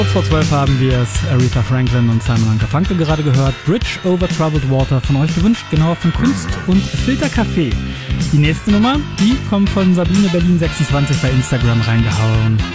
Kurz vor 12 haben wir es, Aretha Franklin und Simon & Garfunkel gerade gehört. Bridge over Troubled Water, von euch gewünscht, genauer von Kunst und Filtercafé. Die nächste Nummer, die kommt von Sabine Berlin 26 bei Instagram reingehauen.